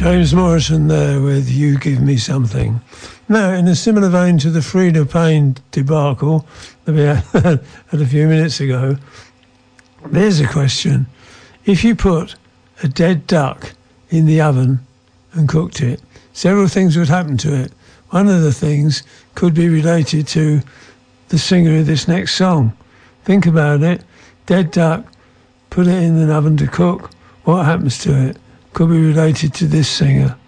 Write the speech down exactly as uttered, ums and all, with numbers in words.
James Morrison there with You Give Me Something. Now, in a similar vein to the Freda Payne debacle that we had, had a few minutes ago, there's a question. If you put a dead duck in the oven and cooked it, several things would happen to it. One of the things could be related to the singer of this next song. Think about it. Dead duck, put it in an oven to cook. What happens to it? Could be related to this singer.